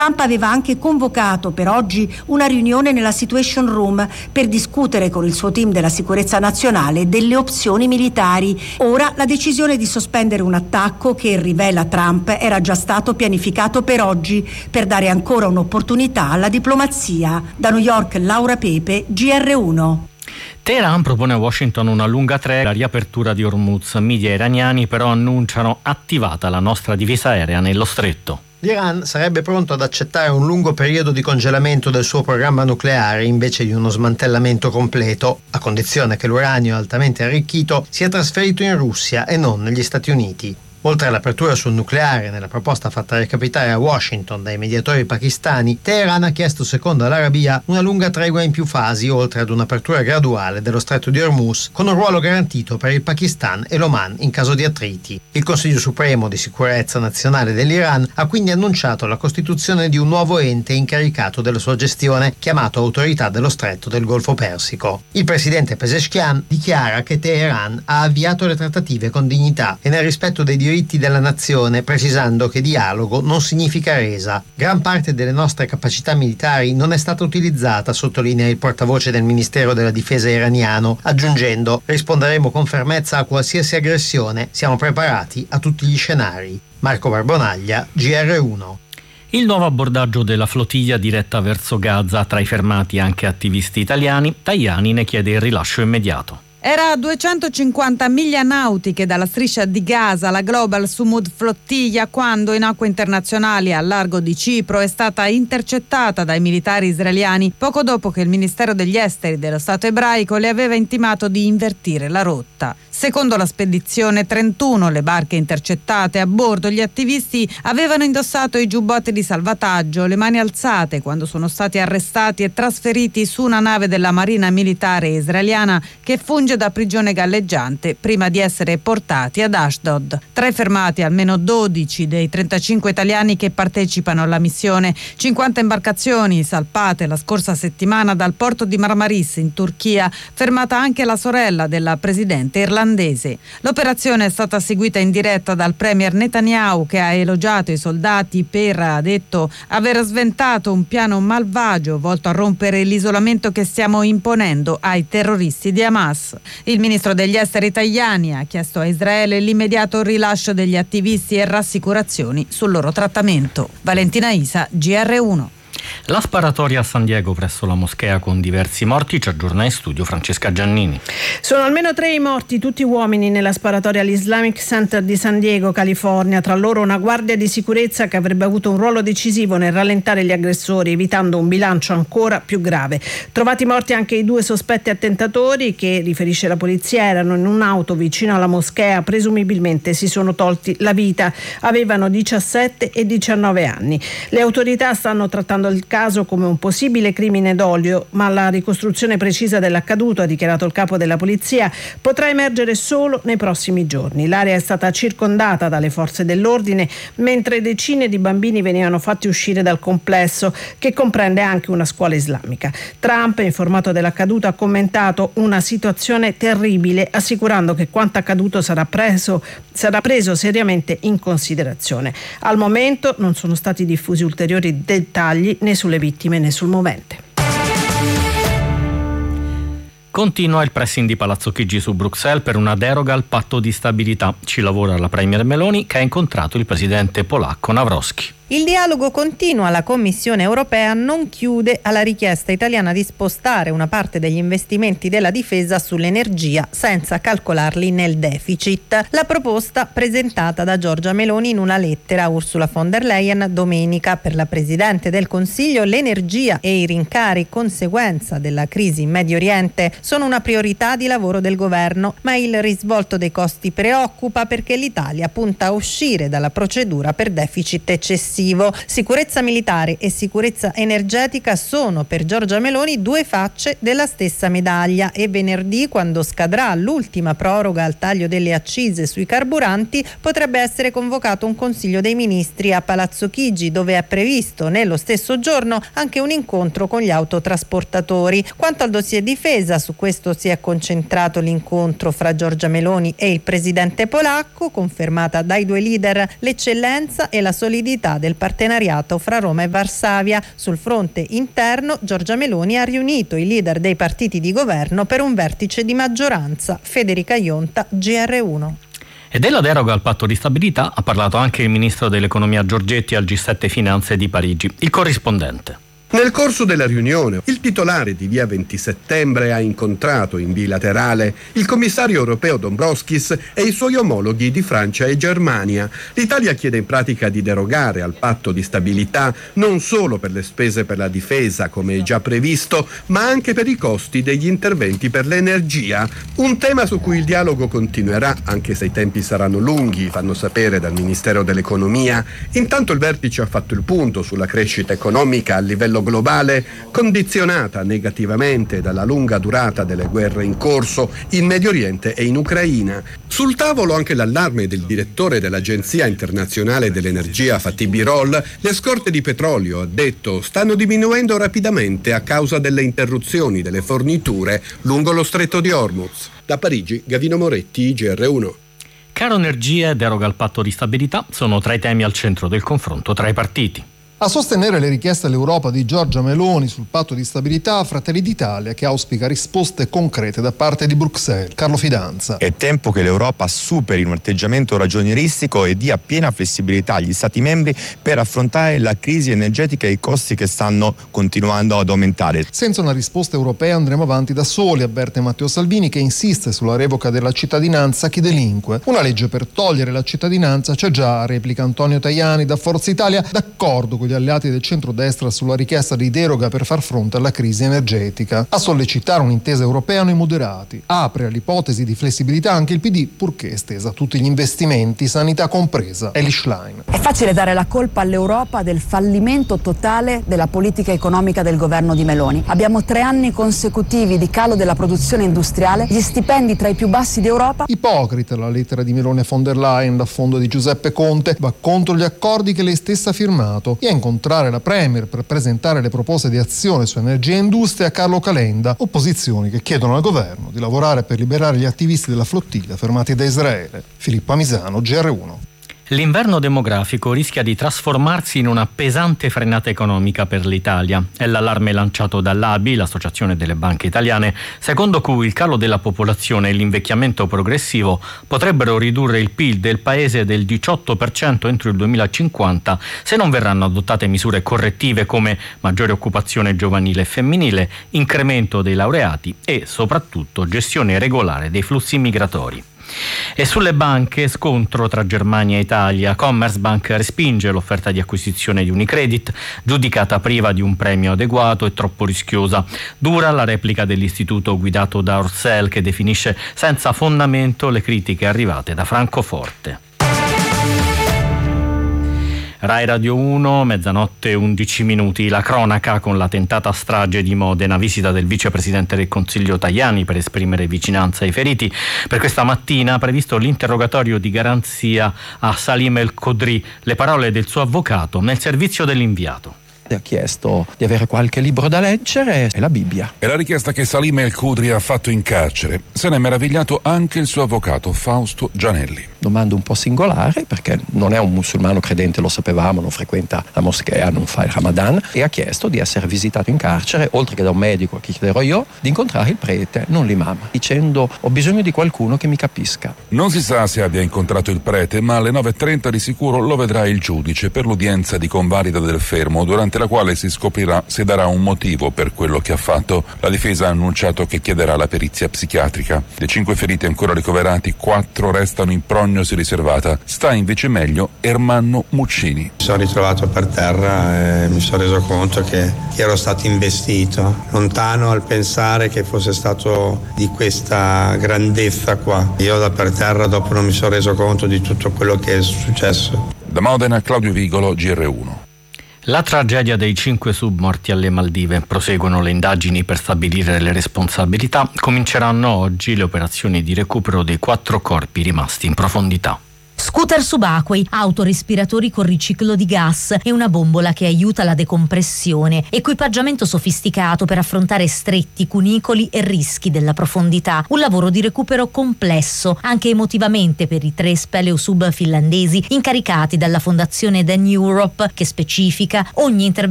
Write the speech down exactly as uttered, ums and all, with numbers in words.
Trump aveva anche convocato per oggi una riunione nella Situation Room per discutere con il suo team della sicurezza nazionale delle opzioni militari. Ora la decisione di sospendere un attacco che, rivela Trump, era già stato pianificato per oggi per dare ancora un'opportunità alla diplomazia. Da New York, Laura Pepe, G R uno. Teheran propone a Washington una lunga tregua, la riapertura di Hormuz. Media iraniani però annunciano attivata la nostra difesa aerea nello stretto. L'Iran sarebbe pronto ad accettare un lungo periodo di congelamento del suo programma nucleare invece di uno smantellamento completo, a condizione che l'uranio altamente arricchito sia trasferito in Russia e non negli Stati Uniti. Oltre all'apertura sul nucleare nella proposta fatta recapitare a Washington dai mediatori pakistani, Teheran ha chiesto, secondo l'Arabia, una lunga tregua in più fasi, oltre ad un'apertura graduale dello stretto di Hormuz, con un ruolo garantito per il Pakistan e l'Oman in caso di attriti. Il Consiglio Supremo di Sicurezza Nazionale dell'Iran ha quindi annunciato la costituzione di un nuovo ente incaricato della sua gestione, chiamato Autorità dello Stretto del Golfo Persico. Il presidente Pezeshkian dichiara che Teheran ha avviato le trattative con dignità e nel rispetto dei diritti diritti della nazione, precisando che dialogo non significa resa. Gran parte delle nostre capacità militari non è stata utilizzata, sottolinea il portavoce del Ministero della Difesa iraniano, aggiungendo: risponderemo con fermezza a qualsiasi aggressione, siamo preparati a tutti gli scenari. Marco Barbonaglia, G R uno. Il nuovo abbordaggio della flottiglia diretta verso Gaza, tra i fermati anche attivisti italiani. Tajani ne chiede il rilascio immediato. Era a duecentocinquanta miglia nautiche dalla striscia di Gaza la Global Sumud flottiglia quando in acque internazionali al largo di Cipro è stata intercettata dai militari israeliani poco dopo che il Ministero degli Esteri dello Stato ebraico le aveva intimato di invertire la rotta. Secondo la spedizione, trentuno le barche intercettate. A bordo gli attivisti avevano indossato i giubbotti di salvataggio, le mani alzate quando sono stati arrestati e trasferiti su una nave della Marina Militare israeliana che funge da prigione galleggiante prima di essere portati ad Ashdod. Tra i fermati almeno dodici dei trentacinque italiani che partecipano alla missione. cinquanta imbarcazioni salpate la scorsa settimana dal porto di Marmaris in Turchia, fermata anche la sorella della presidente irlandese. L'operazione è stata seguita in diretta dal premier Netanyahu, che ha elogiato i soldati per, ha detto, aver sventato un piano malvagio volto a rompere l'isolamento che stiamo imponendo ai terroristi di Hamas. Il ministro degli esteri Tajani ha chiesto a Israele l'immediato rilascio degli attivisti e rassicurazioni sul loro trattamento. Valentina Isa, G R uno. La sparatoria a San Diego presso la moschea con diversi morti, ci aggiorna in studio Francesca Giannini. Sono almeno tre i morti, tutti uomini, nella sparatoria all'Islamic Center di San Diego, California. Tra loro una guardia di sicurezza che avrebbe avuto un ruolo decisivo nel rallentare gli aggressori, evitando un bilancio ancora più grave. Trovati morti anche i due sospetti attentatori che, riferisce la polizia, erano in un'auto vicino alla moschea, presumibilmente si sono tolti la vita. Avevano diciassette e diciannove anni. Le autorità stanno trattando il caso come un possibile crimine d'odio, ma la ricostruzione precisa dell'accaduto, ha dichiarato il capo della polizia, potrà emergere solo nei prossimi giorni. L'area è stata circondata dalle forze dell'ordine, mentre decine di bambini venivano fatti uscire dal complesso, che comprende anche una scuola islamica. Trump, informato dell'accaduto, ha commentato una situazione terribile, assicurando che quanto accaduto sarà preso, sarà preso seriamente in considerazione. Al momento non sono stati diffusi ulteriori dettagli né sulle vittime né sul movente. Continua il pressing di Palazzo Chigi su Bruxelles per una deroga al patto di stabilità. Ci lavora la premier Meloni, che ha incontrato il presidente polacco Nawrocki. Il dialogo continua, la Commissione europea non chiude alla richiesta italiana di spostare una parte degli investimenti della difesa sull'energia senza calcolarli nel deficit. La proposta, presentata da Giorgia Meloni in una lettera a Ursula von der Leyen domenica. Per la Presidente del Consiglio l'energia e i rincari conseguenza della crisi in Medio Oriente sono una priorità di lavoro del governo, ma il risvolto dei costi preoccupa perché l'Italia punta a uscire dalla procedura per deficit eccessivo. Sicurezza militare e sicurezza energetica sono per Giorgia Meloni due facce della stessa medaglia e venerdì, quando scadrà l'ultima proroga al taglio delle accise sui carburanti, potrebbe essere convocato un Consiglio dei Ministri a Palazzo Chigi, dove è previsto nello stesso giorno anche un incontro con gli autotrasportatori. Quanto al dossier difesa, su questo si è concentrato l'incontro fra Giorgia Meloni e il presidente polacco, confermata dai due leader l'eccellenza e la solidità del del partenariato fra Roma e Varsavia. Sul fronte interno, Giorgia Meloni ha riunito i leader dei partiti di governo per un vertice di maggioranza. Federica Ionta, G R uno. E della deroga al patto di stabilità ha parlato anche il ministro dell'economia Giorgetti al G sette Finanze di Parigi. Il corrispondente. Nel corso della riunione, il titolare di Via venti Settembre ha incontrato in bilaterale il commissario europeo Dombrovskis e i suoi omologhi di Francia e Germania. L'Italia chiede in pratica di derogare al patto di stabilità non solo per le spese per la difesa, come è già previsto, ma anche per i costi degli interventi per l'energia. Un tema su cui il dialogo continuerà, anche se i tempi saranno lunghi, fanno sapere dal Ministero dell'Economia. Intanto il vertice ha fatto il punto sulla crescita economica a livello globale, condizionata negativamente dalla lunga durata delle guerre in corso in Medio Oriente e in Ucraina. Sul tavolo anche l'allarme del direttore dell'Agenzia Internazionale dell'Energia Fatih Birol. Le scorte di petrolio, ha detto, stanno diminuendo rapidamente a causa delle interruzioni delle forniture lungo lo stretto di Hormuz. Da Parigi, Gavino Moretti, G R uno. Caro energia e deroga al patto di stabilità sono tra i temi al centro del confronto tra i partiti. A sostenere le richieste all'Europa di Giorgia Meloni sul patto di stabilità, Fratelli d'Italia, che auspica risposte concrete da parte di Bruxelles. Carlo Fidanza. È tempo che l'Europa superi un atteggiamento ragionieristico e dia piena flessibilità agli Stati membri per affrontare la crisi energetica e i costi che stanno continuando ad aumentare. Senza una risposta europea andremo avanti da soli, avverte Matteo Salvini, che insiste sulla revoca della cittadinanza a chi delinque. Una legge per togliere la cittadinanza c'è già, replica Antonio Tajani da Forza Italia, d'accordo con gli alleati del centrodestra sulla richiesta di deroga per far fronte alla crisi energetica. A sollecitare un'intesa europea i moderati. Apre all'ipotesi di flessibilità anche il P D, purché estesa a tutti gli investimenti, sanità compresa. Eli Schlein. È facile dare la colpa all'Europa del fallimento totale della politica economica del governo di Meloni. Abbiamo tre anni consecutivi di calo della produzione industriale, gli stipendi tra i più bassi d'Europa. Ipocrita la lettera di Meloni a von der Leyen da fondo di Giuseppe Conte, va contro gli accordi che lei stessa ha firmato e incontrare la Premier per presentare le proposte di azione su energia e industria Carlo Calenda, opposizioni che chiedono al governo di lavorare per liberare gli attivisti della flottiglia fermati da Israele. Filippo Amisano, G R uno. L'inverno demografico rischia di trasformarsi in una pesante frenata economica per l'Italia. È l'allarme lanciato dall'A B I, l'Associazione delle Banche Italiane, secondo cui il calo della popolazione e l'invecchiamento progressivo potrebbero ridurre il P I L del paese del diciotto per cento entro il duemilacinquanta se non verranno adottate misure correttive come maggiore occupazione giovanile e femminile, incremento dei laureati e soprattutto gestione regolare dei flussi migratori. E sulle banche, scontro tra Germania e Italia. Commerzbank respinge l'offerta di acquisizione di Unicredit, giudicata priva di un premio adeguato e troppo rischiosa. Dura la replica dell'istituto guidato da Orsel, che definisce senza fondamento le critiche arrivate da Francoforte. Rai Radio uno, mezzanotte undici minuti. La cronaca con la tentata strage di Modena, visita del vicepresidente del Consiglio Tajani per esprimere vicinanza ai feriti. Per questa mattina ha previsto l'interrogatorio di garanzia a Salim El Khodri, le parole del suo avvocato nel servizio dell'inviato. Ha chiesto di avere qualche libro da leggere e la Bibbia. È la richiesta che Salim El Khodri ha fatto in carcere. Se ne è meravigliato anche il suo avvocato Fausto Gianelli. Domanda un po' singolare, perché non è un musulmano credente, lo sapevamo, non frequenta la moschea, non fa il Ramadan, e ha chiesto di essere visitato in carcere, oltre che da un medico, che chiederò io, di incontrare il prete, non l'imam, dicendo: ho bisogno di qualcuno che mi capisca. Non si sa se abbia incontrato il prete, ma alle nove e trenta di sicuro lo vedrà il giudice per l'udienza di convalida del fermo, durante la quale si scoprirà se darà un motivo per quello che ha fatto. La difesa ha annunciato che chiederà la perizia psichiatrica. Dei cinque feriti ancora ricoverati, quattro restano in prognosi riservata. Sta invece meglio Ermanno Muccini. Mi sono ritrovato per terra e mi sono reso conto che ero stato investito, lontano al pensare che fosse stato di questa grandezza qua. Io da per terra dopo non mi sono reso conto di tutto quello che è successo. Da Modena, Claudio Vigolo, G R uno. La tragedia dei cinque submorti alle Maldive. Proseguono le indagini per stabilire le responsabilità. Cominceranno oggi le operazioni di recupero dei quattro corpi rimasti in profondità. Scooter subacquei, autorespiratori con riciclo di gas e una bombola che aiuta la decompressione, equipaggiamento sofisticato per affrontare stretti, cunicoli e rischi della profondità, un lavoro di recupero complesso anche emotivamente per i tre speleosub finlandesi incaricati dalla fondazione Dan Europe, che specifica ogni intervento